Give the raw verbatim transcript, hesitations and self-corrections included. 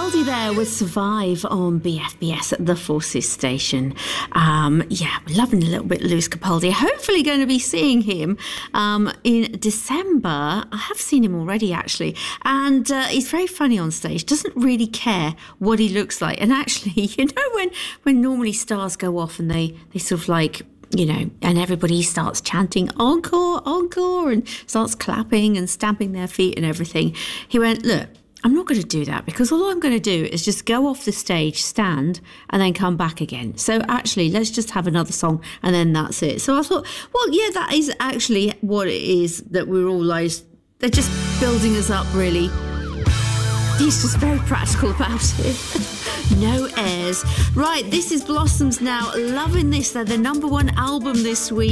Capaldi there with Survive on B F B S at the Forces station. Um, yeah, loving a little bit Lewis Capaldi. Hopefully going to be seeing him um, in December. I have seen him already, actually. And uh, he's very funny on stage, doesn't really care what he looks like. And actually, you know, when, when normally stars go off and they, they sort of like, you know, and everybody starts chanting encore, encore, and starts clapping and stamping their feet and everything. He went, look, I'm not going to do that because all I'm going to do is just go off the stage, stand, and then come back again. So actually, let's just have another song and then that's it. So I thought, well, yeah, that is actually what it is that we're all like, they're just building us up, really. He's just very practical about it. No airs. Right, this is Blossoms now. Loving this. They're the number one album this week.